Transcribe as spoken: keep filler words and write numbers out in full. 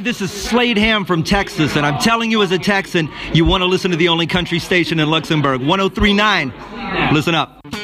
this is Slade Ham from Texas, and I'm telling you as a Texan, you want to listen to the only country station in Luxembourg, one oh three point nine. Listen up.